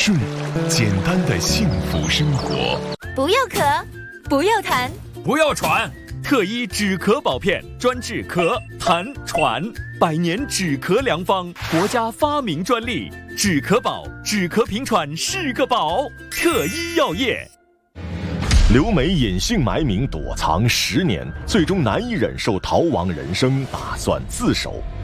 睡，简单的幸福生活。 不要咳，不要痰， 不要喘。特医止咳宝片，专治咳、痰、喘，100年止咳良方，国家发明专利。止咳宝，止咳平喘是个宝。特医药业。 刘梅隐姓埋名躲藏10年，最终难以忍受逃亡人生，打算自首。